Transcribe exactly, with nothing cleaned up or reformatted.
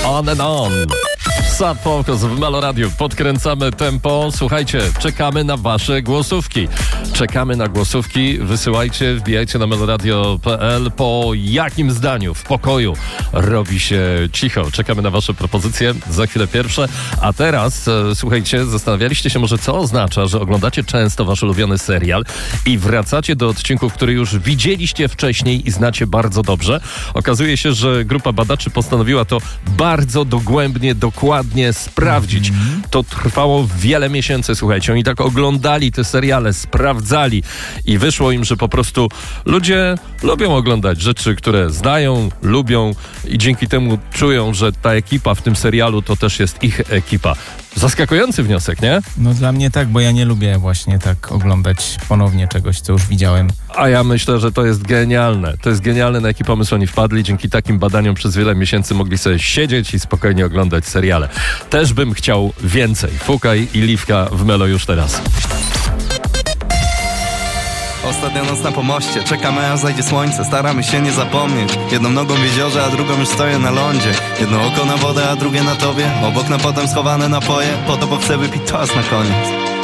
On and on. Sad Focus w Melo Radio. Podkręcamy tempo. Słuchajcie, czekamy na wasze głosówki. Czekamy na głosówki. Wysyłajcie, wbijajcie na meloradio kropka p l. Po jakim zdaniu w pokoju robi się cicho? Czekamy na wasze propozycje. Za chwilę pierwsze. A teraz, e, słuchajcie, zastanawialiście się może, co oznacza, że oglądacie często wasz ulubiony serial i wracacie do odcinków, które już widzieliście wcześniej i znacie bardzo dobrze. Okazuje się, że grupa badaczy postanowiła to bardzo dogłębnie, dokładnie sprawdzić. Mm-hmm. To trwało wiele miesięcy, słuchajcie. Oni tak oglądali te seriale, sprawdzali i wyszło im, że po prostu ludzie lubią oglądać rzeczy, które znają, lubią i dzięki temu czują, że ta ekipa w tym serialu to też jest ich ekipa. Zaskakujący wniosek, nie? No dla mnie tak, bo ja nie lubię właśnie tak oglądać ponownie czegoś, co już widziałem. A ja myślę, że to jest genialne. To jest genialne, na jaki pomysł oni wpadli. Dzięki takim badaniom przez wiele miesięcy mogli sobie siedzieć i spokojnie oglądać seriale. Też bym chciał więcej. Fukaj i Liwka w Melo już teraz. Ostatnia noc na pomoście, czekamy aż zajdzie słońce. Staramy się nie zapomnieć. Jedną nogą w jeziorze, a drugą już stoję na lądzie. Jedno oko na wodę, a drugie na tobie. Obok na potem schowane napoje. Po to, bo chcę wypić czas na koniec.